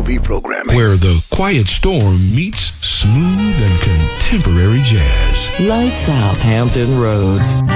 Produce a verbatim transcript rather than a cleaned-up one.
V programming. Where the quiet storm meets smooth and contemporary jazz. Lights out Hampton Roads.